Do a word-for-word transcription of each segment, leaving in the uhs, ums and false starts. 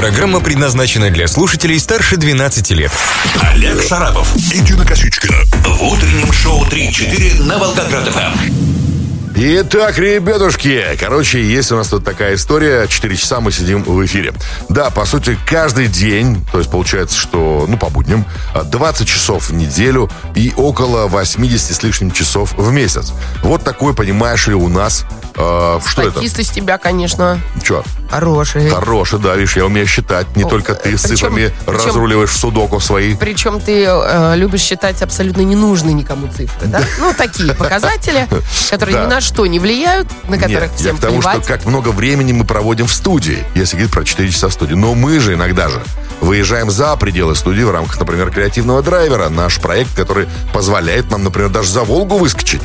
Программа предназначена для слушателей старше двенадцати лет. Олег Шарапов и Дина Косичкина в утреннем шоу три-четыре на Волгоград-ФМ. Итак, ребятушки, короче, есть у нас тут такая история. Четыре часа мы сидим в эфире. Да, по сути, каждый день, то есть получается, что, ну, по будням, двадцать часов в неделю и около восемьдесят с лишним часов в месяц. Вот такой, понимаешь ли, у нас... Э, что это? Статист из тебя, конечно. Че? Хороший. Хороший, да, видишь, я умею считать. Не О, только ты с цифрами причем, разруливаешь судоку свои. Причем ты э, любишь считать абсолютно ненужные никому цифры, да? Ну, такие показатели, которые ни на что не влияют, на которых всем плевать. Потому что как много времени мы проводим в студии, если говорить про четыре часа в студии. Но мы же иногда же выезжаем за пределы студии в рамках, например, креативного драйвера. Наш проект, который позволяет нам, например, даже за Волгу выскочить.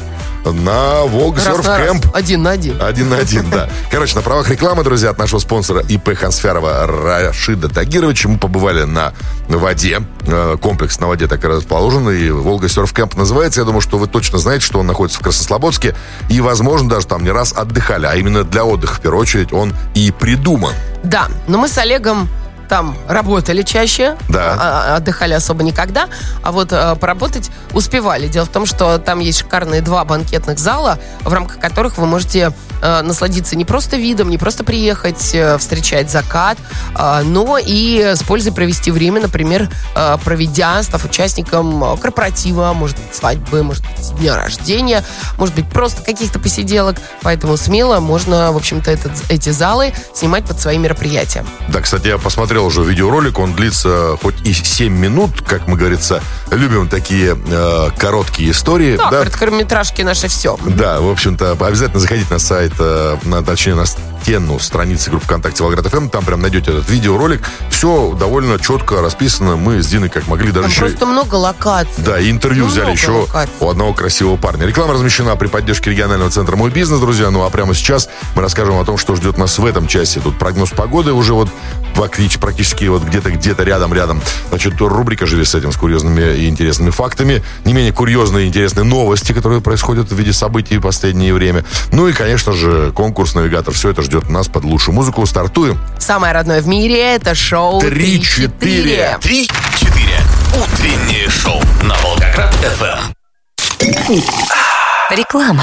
На Волга Серф Кэмп. Один на один. Один на один, да. Короче, на правах рекламы, друзья, от нашего спонсора ИП Хансфярова Рашида Тагировича мы побывали на воде. Комплекс на воде так и расположен. И Волга Серф Кэмп называется. Я думаю, что вы точно знаете, что он находится в Краснослободске. И, возможно, даже там не раз отдыхали. А именно для отдыха, в первую очередь, он и придуман. Да, но мы с Олегом там работали чаще, да. а, отдыхали особо никогда, а вот а, поработать успевали. Дело в том, что там есть шикарные два банкетных зала, в рамках которых вы можете а, насладиться не просто видом, не просто приехать, а, встречать закат, а, но и с пользой провести время, например, а, проведя, став участником корпоратива, может быть, свадьбы, может быть, дня рождения, может быть, просто каких-то посиделок. Поэтому смело можно, в общем-то, этот, эти залы снимать под свои мероприятия. Да, кстати, я посмотрел уже видеоролик, он длится хоть и семь минут, как мы, говорится, любим такие э, короткие истории. Да, да, короткометражки наше все. Да, в общем-то, обязательно заходите на сайт, э, на, точнее, на стену страницы группы ВКонтакте Волгоград.ФМ, там прям найдете этот видеоролик. Все довольно четко расписано. Мы с Диной, как могли, даже там еще... просто много локаций. Да, и интервью много взяли еще локаций. У одного красивого парня. Реклама размещена при поддержке регионального центра «Мой бизнес», друзья. Ну, а прямо сейчас мы расскажем о том, что ждет нас в этом часе. Тут прогноз погоды уже вот практически вот где-то где-то рядом-рядом. Значит, рубрика «Живи с этим», с курьезными и интересными фактами. Не менее курьезные и интересные новости, которые происходят в виде событий в последнее время. Ну и, конечно же, конкурс «Навигатор». Все это ждет нас под лучшую музыку. Стартуем. Самое родное в мире — это шоу «Три-четыре». «Три-четыре». Утреннее шоу на Волгоград.ФМ. Реклама.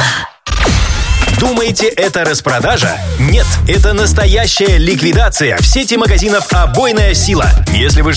Думаете, это распродажа? Нет, это настоящая ликвидация в сети магазинов «Обойная сила». Если вы